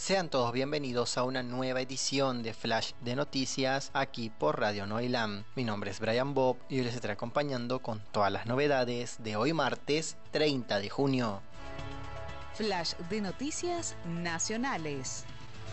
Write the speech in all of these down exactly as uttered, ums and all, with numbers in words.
Sean todos bienvenidos a una nueva edición de Flash de Noticias aquí por Radio Noilam. Mi nombre es Brian Bob y hoy les estaré acompañando con todas las novedades de hoy martes treinta de junio. Flash de Noticias Nacionales.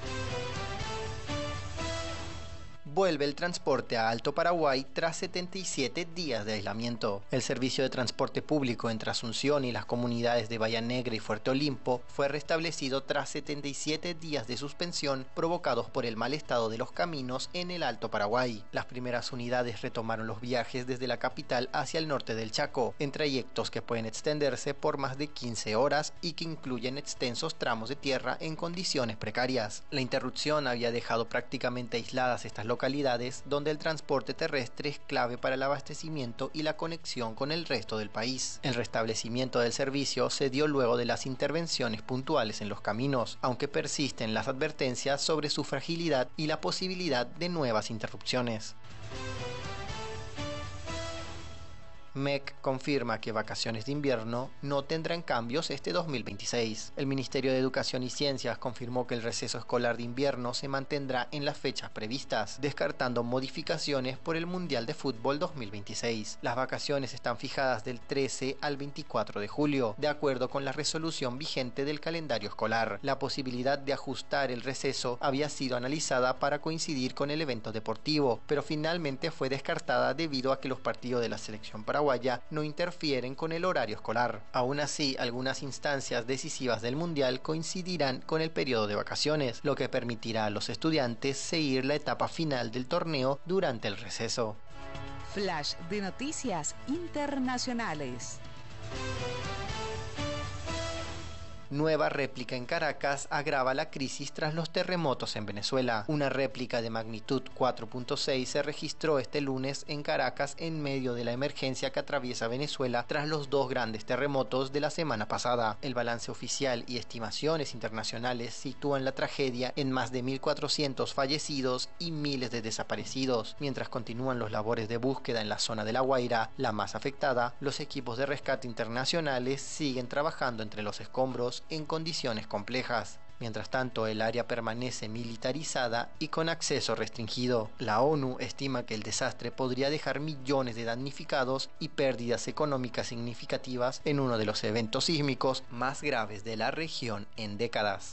Vuelve el transporte a Alto Paraguay tras setenta y siete días de aislamiento. El servicio de transporte público entre Asunción y las comunidades de Bahía Negra y Fuerte Olimpo fue restablecido tras setenta y siete días de suspensión provocados por el mal estado de los caminos en el Alto Paraguay. Las primeras unidades retomaron los viajes desde la capital hacia el norte del Chaco, en trayectos que pueden extenderse por más de quince horas y que incluyen extensos tramos de tierra en condiciones precarias. La interrupción había dejado prácticamente aisladas estas localidades localidades donde el transporte terrestre es clave para el abastecimiento y la conexión con el resto del país. El restablecimiento del servicio se dio luego de las intervenciones puntuales en los caminos, aunque persisten las advertencias sobre su fragilidad y la posibilidad de nuevas interrupciones. M E C confirma que vacaciones de invierno no tendrán cambios este dos mil veintiséis. El Ministerio de Educación y Ciencias confirmó que el receso escolar de invierno se mantendrá en las fechas previstas, descartando modificaciones por el Mundial de Fútbol dos mil veintiséis. Las vacaciones están fijadas del trece al veinticuatro de julio, de acuerdo con la resolución vigente del calendario escolar. La posibilidad de ajustar el receso había sido analizada para coincidir con el evento deportivo, pero finalmente fue descartada debido a que los partidos de la selección paraguaya no interfieren con el horario escolar. Aún así, algunas instancias decisivas del Mundial coincidirán con el periodo de vacaciones, lo que permitirá a los estudiantes seguir la etapa final del torneo durante el receso. Flash de Noticias Internacionales. Nueva réplica en Caracas agrava la crisis tras los terremotos en Venezuela. Una réplica de magnitud cuatro punto seis se registró este lunes en Caracas en medio de la emergencia que atraviesa Venezuela tras los dos grandes terremotos de la semana pasada. El balance oficial y estimaciones internacionales sitúan la tragedia en más de mil cuatrocientos fallecidos y miles de desaparecidos. Mientras continúan los labores de búsqueda en la zona de La Guaira, la más afectada, los equipos de rescate internacionales siguen trabajando entre los escombros en condiciones complejas. Mientras tanto, el área permanece militarizada y con acceso restringido. La ONU estima que el desastre podría dejar millones de damnificados y pérdidas económicas significativas en uno de los eventos sísmicos más graves de la región en décadas.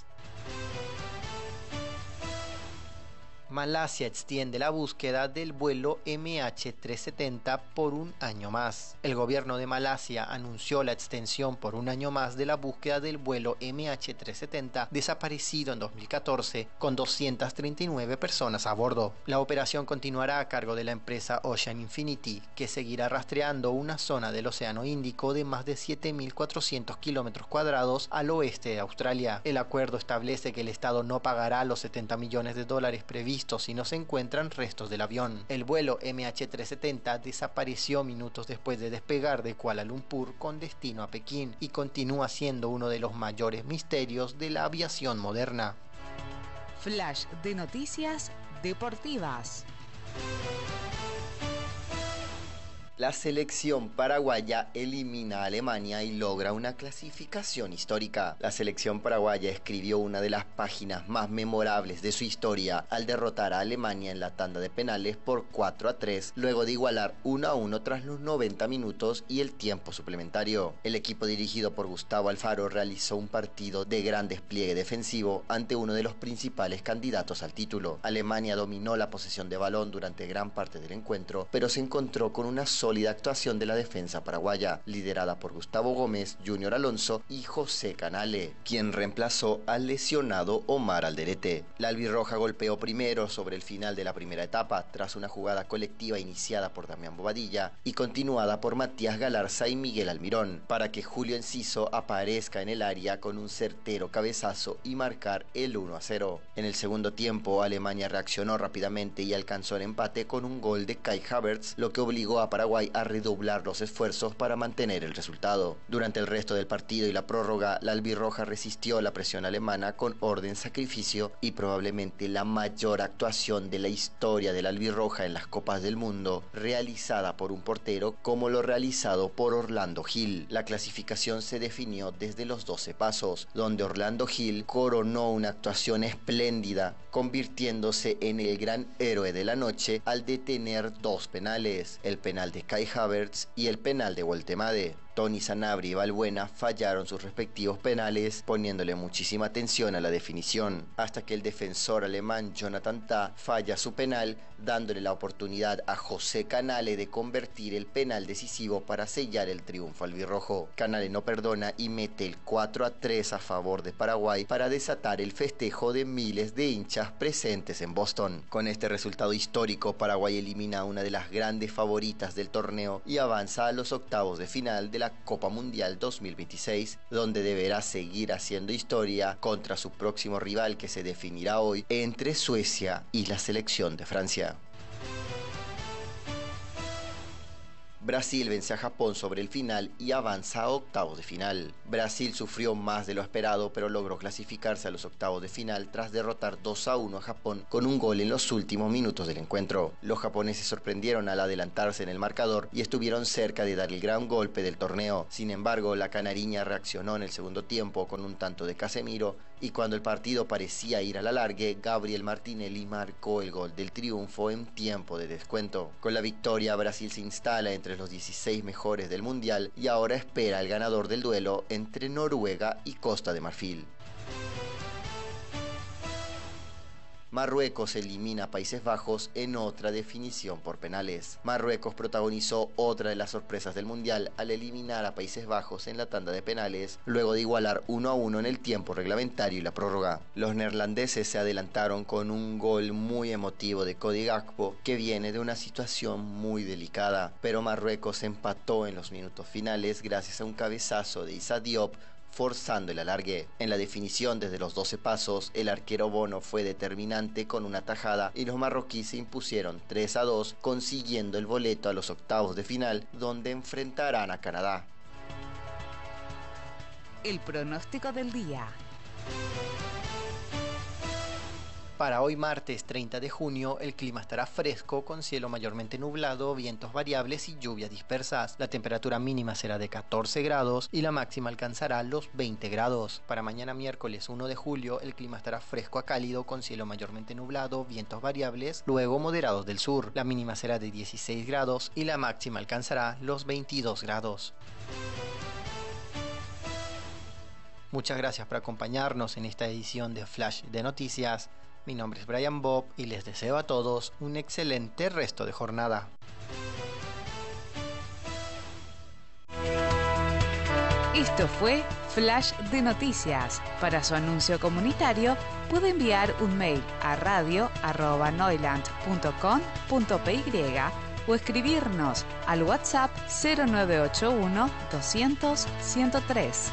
Malasia extiende la búsqueda del vuelo M H trescientos setenta por un año más. El gobierno de Malasia anunció la extensión por un año más de la búsqueda del vuelo M H trescientos setenta desaparecido en dos mil catorce con doscientas treinta y nueve personas a bordo. La operación continuará a cargo de la empresa Ocean Infinity, que seguirá rastreando una zona del Océano Índico de más de siete mil cuatrocientos kilómetros cuadrados al oeste de Australia. El acuerdo establece que el Estado no pagará los setenta millones de dólares previstos si no se encuentran restos del avión. El vuelo M H trescientos setenta desapareció minutos después de despegar de Kuala Lumpur con destino a Pekín y continúa siendo uno de los mayores misterios de la aviación moderna. Flash de Noticias Deportivas. La selección paraguaya elimina a Alemania y logra una clasificación histórica. La selección paraguaya escribió una de las páginas más memorables de su historia al derrotar a Alemania en la tanda de penales por cuatro a tres, luego de igualar uno a uno tras los noventa minutos y el tiempo suplementario. El equipo dirigido por Gustavo Alfaro realizó un partido de gran despliegue defensivo ante uno de los principales candidatos al título. Alemania dominó la posesión de balón durante gran parte del encuentro, pero se encontró con una sola sólida actuación de la defensa paraguaya, liderada por Gustavo Gómez, Junior Alonso y José Canale, quien reemplazó al lesionado Omar Alderete. La albirroja golpeó primero sobre el final de la primera etapa, tras una jugada colectiva iniciada por Damián Bobadilla y continuada por Matías Galarza y Miguel Almirón, para que Julio Enciso aparezca en el área con un certero cabezazo y marcar el uno a cero. En el segundo tiempo, Alemania reaccionó rápidamente y alcanzó el empate con un gol de Kai Havertz, lo que obligó a Paraguay Paraguay a redoblar los esfuerzos para mantener el resultado. Durante el resto del partido y la prórroga, la albirroja resistió la presión alemana con orden, sacrificio y probablemente la mayor actuación de la historia de la albirroja en las Copas del Mundo, realizada por un portero como lo realizado por Orlando Gil. La clasificación se definió desde los doce pasos, donde Orlando Gil coronó una actuación espléndida, convirtiéndose en el gran héroe de la noche al detener dos penales, el penal de Kai Havertz y el penal de Woltemade. Tony Sanabria y Valbuena fallaron sus respectivos penales, poniéndole muchísima atención a la definición, hasta que el defensor alemán Jonathan Tah falla su penal, dándole la oportunidad a José Canale de convertir el penal decisivo para sellar el triunfo albirrojo. Canale no perdona y mete el cuatro a tres a favor de Paraguay para desatar el festejo de miles de hinchas presentes en Boston. Con este resultado histórico, Paraguay elimina a una de las grandes favoritas del torneo y avanza a los octavos de final de la Copa Mundial dos mil veintiséis, donde deberá seguir haciendo historia contra su próximo rival que se definirá hoy entre Suecia y la selección de Francia. Brasil vence a Japón sobre el final y avanza a octavos de final. Brasil sufrió más de lo esperado, pero logró clasificarse a los octavos de final tras derrotar dos a uno a Japón con un gol en los últimos minutos del encuentro. Los japoneses sorprendieron al adelantarse en el marcador y estuvieron cerca de dar el gran golpe del torneo. Sin embargo, la canariña reaccionó en el segundo tiempo con un tanto de Casemiro, y cuando el partido parecía ir a la largue, Gabriel Martinelli marcó el gol del triunfo en tiempo de descuento. Con la victoria, Brasil se instala entre los dieciséis mejores del Mundial y ahora espera al ganador del duelo entre Noruega y Costa de Marfil. Marruecos elimina a Países Bajos en otra definición por penales. Marruecos protagonizó otra de las sorpresas del Mundial al eliminar a Países Bajos en la tanda de penales, luego de igualar uno a uno en el tiempo reglamentario y la prórroga. Los neerlandeses se adelantaron con un gol muy emotivo de Cody Gakpo, que viene de una situación muy delicada, pero Marruecos empató en los minutos finales gracias a un cabezazo de Issa Diop, forzando el alargue. En la definición desde los doce pasos, el arquero Bono fue determinante con una tajada y los marroquíes se impusieron tres a dos, consiguiendo el boleto a los octavos de final, donde enfrentarán a Canadá. El pronóstico del día. Para hoy martes treinta de junio, el clima estará fresco con cielo mayormente nublado, vientos variables y lluvias dispersas. La temperatura mínima será de catorce grados y la máxima alcanzará los veinte grados. Para mañana miércoles uno de julio, el clima estará fresco a cálido con cielo mayormente nublado, vientos variables, luego moderados del sur. La mínima será de dieciséis grados y la máxima alcanzará los veintidós grados. Muchas gracias por acompañarnos en esta edición de Flash de Noticias. Mi nombre es Brian Bob y les deseo a todos un excelente resto de jornada. Esto fue Flash de Noticias. Para su anuncio comunitario puede enviar un mail a radio arroba noiland punto com punto p y o escribirnos al WhatsApp cero nueve ocho uno doscientos ciento tres.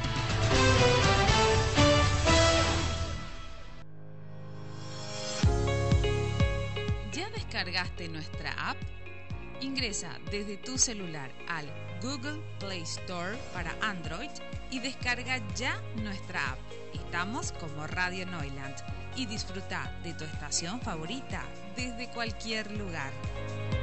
¿Descargaste nuestra app? Ingresa desde tu celular al Google Play Store para Android y descarga ya nuestra app. Estamos como Radio Noiland y disfruta de tu estación favorita desde cualquier lugar.